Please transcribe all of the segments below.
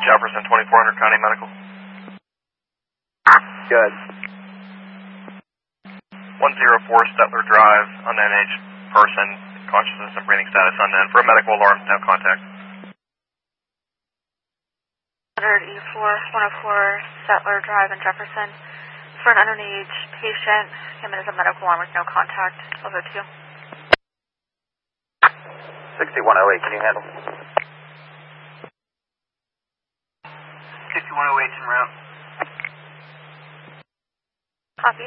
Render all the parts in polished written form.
Jefferson, 2400 County Medical. Good. 104 Stetler Drive, unmanaged person, consciousness and breathing status unknown. For a medical alarm, no contact. 100E4, 104 Stetler Drive in Jefferson. For an underage patient, him as a medical alarm with no contact. Over to you. 6108, can you handle? 6108 en route. Copy.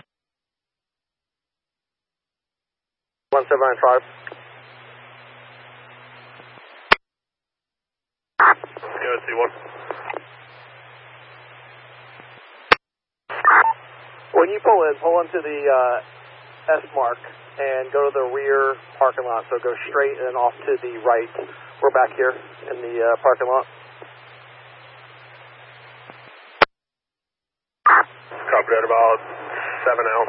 1795. USC1. When you pull into the S mark and go to the rear parking lot, so go straight and then off to the right. We're back here in the parking lot. Copy that about 7L.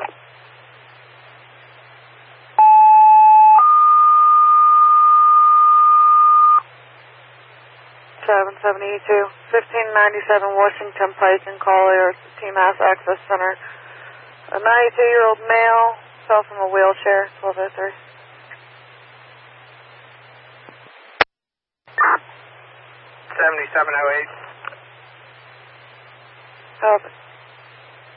(772) 1597 Washington Pike in Collier, TMAS Access Center. A 92-year-old male fell from a wheelchair. 1203. 7708. Copy.